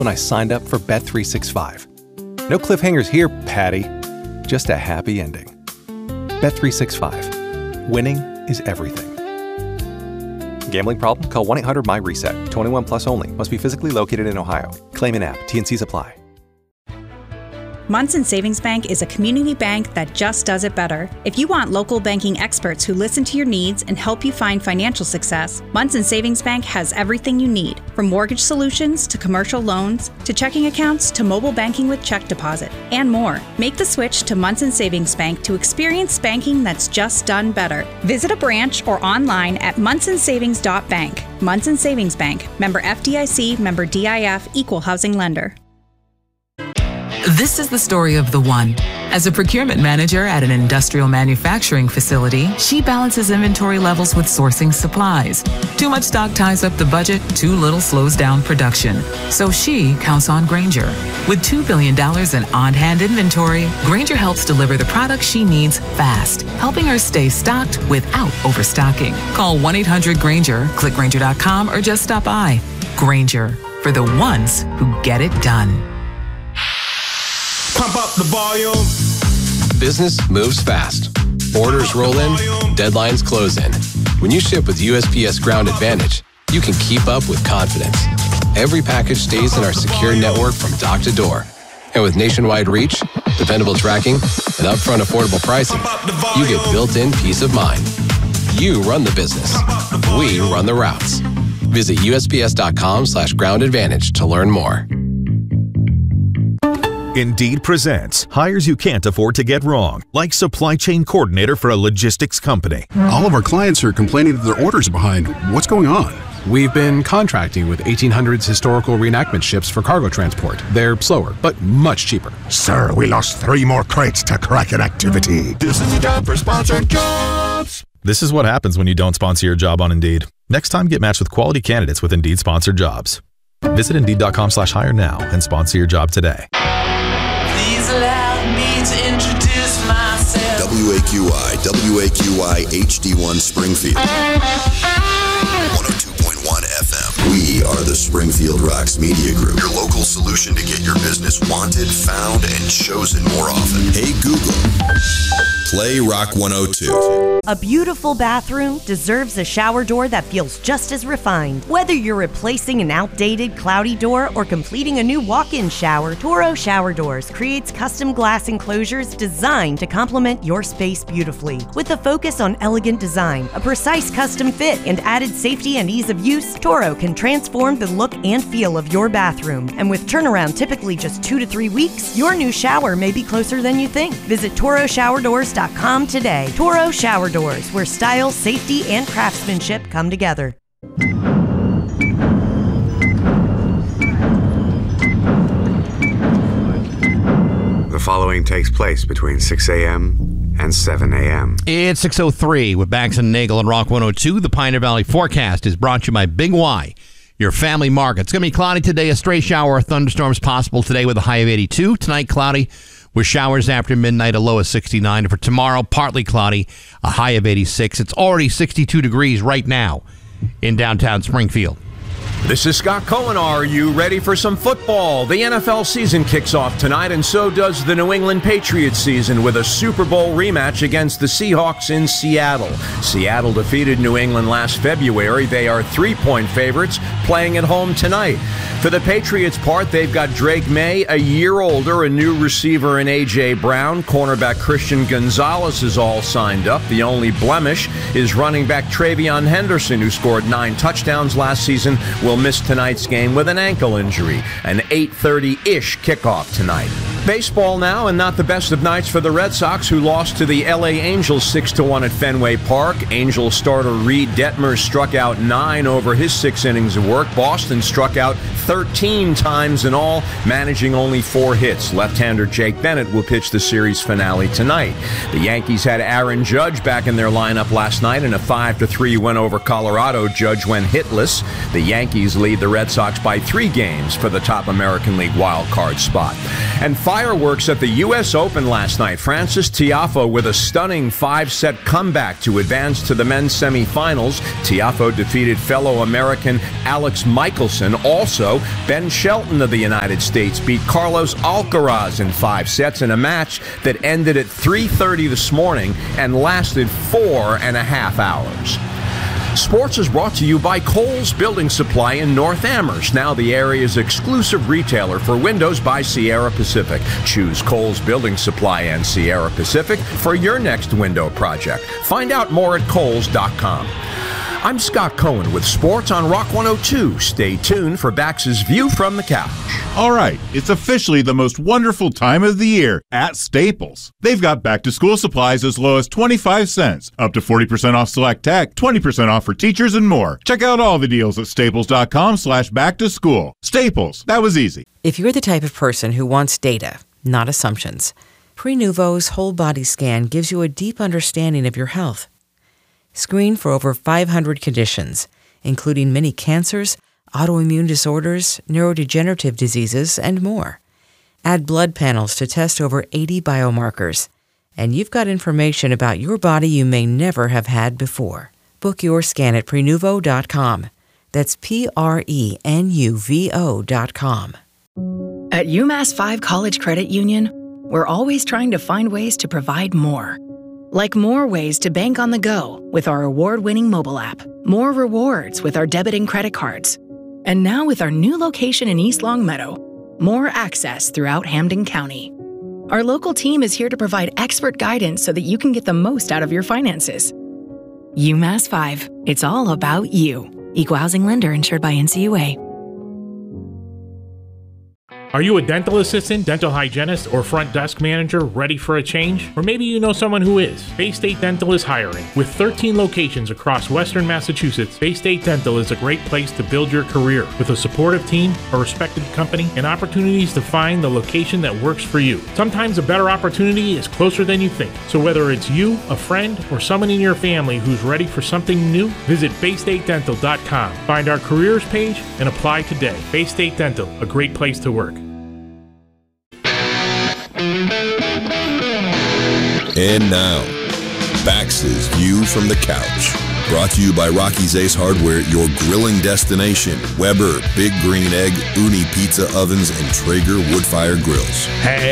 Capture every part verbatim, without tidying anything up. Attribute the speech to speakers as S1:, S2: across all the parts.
S1: when I signed up for Bet three sixty-five. No cliffhangers here, Patty. Just a happy ending. Bet three sixty-five. Winning is everything. Gambling problem? Call one eight hundred my reset. twenty-one plus only. Must be physically located in Ohio. Claim in app. T and Cs apply.
S2: Munson Savings Bank is a community bank that just does it better. If you want local banking experts who listen to your needs and help you find financial success, Munson Savings Bank has everything you need, from mortgage solutions to commercial loans to checking accounts to mobile banking with check deposit and more. Make the switch to Munson Savings Bank to experience banking that's just done better. Visit a branch or online at munson savings dot bank. Munson Savings Bank, member F D I C, member D I F, equal housing lender.
S3: This is the story of the one. As a procurement manager at an industrial manufacturing facility, she balances inventory levels with sourcing supplies. Too much stock ties up the budget, too little slows down production. So she counts on Grainger. With two billion dollars in on-hand inventory, Grainger helps deliver the products she needs fast, helping her stay stocked without overstocking. Call one eight hundred Grainger, click Grainger dot com, or just stop by. Grainger, for the ones who get it done.
S4: Pump up the volume.
S5: Business moves fast. Orders roll in, deadlines close in. When you ship with U S P S Ground Advantage, you can keep up with confidence. Every package stays in our secure network from dock to door. And with nationwide reach, dependable tracking, and upfront affordable pricing, you get built-in peace of mind. You run the business. We run the routes. Visit U S P S dot com slash ground advantage to learn more.
S6: Indeed presents hires you can't afford to get wrong, like supply chain coordinator for a logistics company.
S7: All of our clients are complaining that their orders are behind. What's going on?
S8: We've been contracting with eighteen hundreds historical reenactment ships for cargo transport. They're slower, but much cheaper.
S9: Sir, we lost three more crates to Kraken activity.
S10: This is a job for sponsored jobs.
S6: This is what happens when you don't sponsor your job on Indeed. Next time, get matched with quality candidates with Indeed sponsored jobs. Visit Indeed dot com slash hire now and sponsor your job today.
S11: Please allow me to introduce myself.
S12: W A Q I, W A Q I H D one Springfield. one oh two point one F M. We are the Springfield Rocks Media Group, your local solution to get your business wanted, found, and chosen more often. Hey Google, play Rock one oh two.
S13: A beautiful bathroom deserves a shower door that feels just as refined. Whether you're replacing an outdated, cloudy door or completing a new walk-in shower, Toro Shower Doors creates custom glass enclosures designed to complement your space beautifully. With a focus on elegant design, a precise custom fit, and added safety and ease of use, Toro can transform the look and feel of your bathroom. And with turnaround typically just two to three weeks, your new shower may be closer than you think. Visit Toro Shower Doors dot com today. Toro Shower Doors, where style, safety, and craftsmanship come together.
S14: The following takes place between six a.m. and seven a.m.
S15: It's six oh three with Bax and Nagel and Rock one oh two. The Pioneer Valley forecast is brought to you by Big Y, your family market. It's going to be cloudy today. A stray shower or thunderstorms possible today with a high of eighty-two. Tonight, cloudy with showers after midnight, a low of sixty-nine. And for tomorrow, partly cloudy, a high of eighty-six. It's already sixty-two degrees right now in downtown Springfield.
S16: This is Scott Cohen. Are you ready for some football? The N F L season kicks off tonight, and so does the New England Patriots season with a Super Bowl rematch against the Seahawks in Seattle. Seattle defeated New England last February. They are three-point favorites playing at home tonight. For the Patriots' part, they've got Drake May, a year older, a new receiver in A J. Brown. Cornerback Christian Gonzalez is all signed up. The only blemish is running back Travion Henderson, who scored nine touchdowns last season, will miss tonight's game with an ankle injury. An eight thirty-ish kickoff tonight. Baseball now, and not the best of nights for the Red Sox, who lost to the L A Angels six to one at Fenway Park. Angels starter Reed Detmer struck out nine over his six innings of work. Boston struck out thirteen times in all, managing only four hits. Left-hander Jake Bennett will pitch the series finale tonight. The Yankees had Aaron Judge back in their lineup last night in a five to three win over Colorado. Judge went hitless. The Yankees lead the Red Sox by three games for the top American League wild card spot. And five fireworks at the U S Open last night. Francis Tiafoe with a stunning five-set comeback to advance to the men's semifinals. Tiafoe defeated fellow American Alex Michelson. Also, Ben Shelton of the United States beat Carlos Alcaraz in five sets in a match that ended at three thirty this morning and lasted four and a half hours. Sports is brought to you by Kohl's Building Supply in North Amherst, now the area's exclusive retailer for windows by Sierra Pacific. Choose Kohl's Building Supply and Sierra Pacific for your next window project. Find out more at Kohls dot com. I'm Scott Cohen with Sports on Rock one oh two. Stay tuned for Bax's View from the Couch.
S4: All right, it's officially the most wonderful time of the year at Staples. They've got back-to-school supplies as low as twenty-five cents, up to forty percent off select tech, twenty percent off for teachers, and more. Check out all the deals at staples dot com slash back to school. Staples, that was easy.
S17: If you're the type of person who wants data, not assumptions, Prenuvo's whole body scan gives you a deep understanding of your health. Screen for over five hundred conditions, including many cancers, autoimmune disorders, neurodegenerative diseases, and more. Add blood panels to test over eighty biomarkers, and you've got information about your body you may never have had before. Book your scan at prenuvo dot com. That's P R E N U V O dot com.
S18: At UMass five College Credit Union, we're always trying to find ways to provide more. Like more ways to bank on the go with our award-winning mobile app, more rewards with our debit and credit cards, and now with our new location in East Longmeadow, more access throughout Hampden County. Our local team is here to provide expert guidance so that you can get the most out of your finances. UMass five, it's all about you. Equal housing lender insured by N C U A.
S19: Are you a dental assistant, dental hygienist, or front desk manager ready for a change? Or maybe you know someone who is. Bay State Dental is hiring. With thirteen locations across Western Massachusetts, Bay State Dental is a great place to build your career. With a supportive team, a respected company, and opportunities to find the location that works for you. Sometimes a better opportunity is closer than you think. So whether it's you, a friend, or someone in your family who's ready for something new, visit bay state dental dot com. Find our careers page and apply today. Bay State Dental, a great place to work.
S12: And now, Bax's View from the Couch. Brought to you by Rocky's Ace Hardware, your grilling destination. Weber, Big Green Egg, Uni Pizza Ovens, and Traeger Woodfire Grills.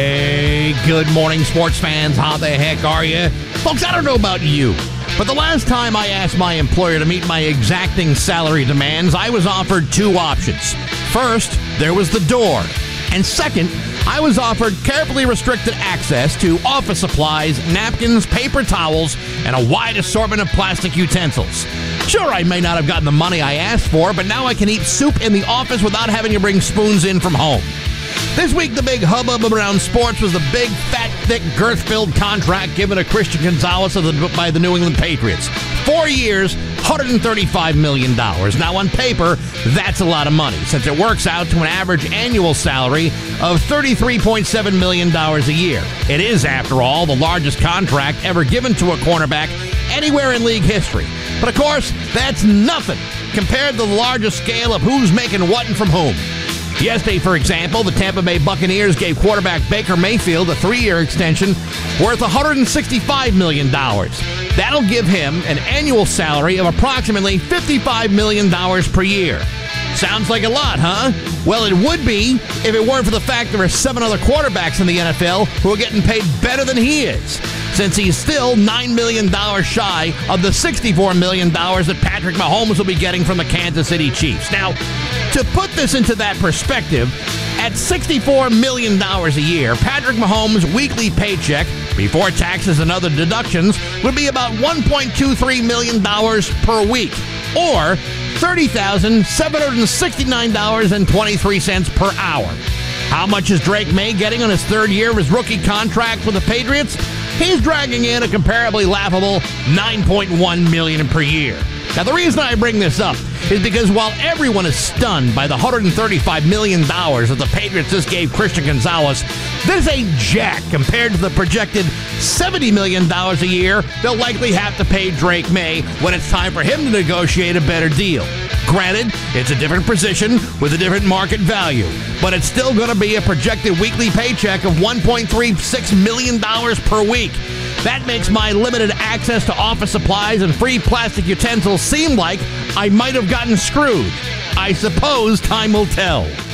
S15: Hey, good morning, sports fans. How the heck are you? Folks, I don't know about you, but the last time I asked my employer to meet my exacting salary demands, I was offered two options. First, there was the door. And second, I was offered carefully restricted access to office supplies, napkins, paper towels, and a wide assortment of plastic utensils. Sure, I may not have gotten the money I asked for, but now I can eat soup in the office without having to bring spoons in from home. This week, the big hubbub around sports was the big, fat, thick, girth-filled contract given to Christian Gonzalez of the, by the New England Patriots. Four years, one hundred thirty-five million dollars. Now, on paper, that's a lot of money, since it works out to an average annual salary of thirty-three point seven million dollars a year. It is, after all, the largest contract ever given to a cornerback anywhere in league history. But, of course, that's nothing compared to the largest scale of who's making what and from whom. Yesterday, for example, the Tampa Bay Buccaneers gave quarterback Baker Mayfield a three-year extension worth one hundred sixty-five million dollars. That'll give him an annual salary of approximately fifty-five million dollars per year. Sounds like a lot, huh? Well, it would be if it weren't for the fact there are seven other quarterbacks in the N F L who are getting paid better than he is, since he's still nine million dollars shy of the sixty-four million dollars that Patrick Mahomes will be getting from the Kansas City Chiefs. Now, to put this into that perspective, at sixty-four million dollars a year, Patrick Mahomes' weekly paycheck, before taxes and other deductions, would be about one point two three million dollars per week, or thirty thousand seven hundred sixty-nine dollars and twenty-three cents per hour. How much is Drake May getting on his third year of his rookie contract with the Patriots? He's dragging in a comparably laughable nine point one million dollars per year. Now, the reason I bring this up is because while everyone is stunned by the one hundred thirty-five million dollars that the Patriots just gave Christian Gonzalez, this ain't jack compared to the projected seventy million dollars a year they'll likely have to pay Drake May when it's time for him to negotiate a better deal. Granted, it's a different position with a different market value, but it's still going to be a projected weekly paycheck of one point three six million dollars per week. That makes my limited access to office supplies and free plastic utensils seem like I might have gotten screwed. I suppose time will tell.